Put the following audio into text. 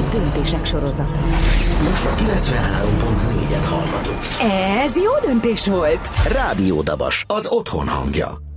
Döntések sorozata. Most a 93.4-et hallgatunk. Ez jó döntés volt! Rádió Dabas, az otthon hangja.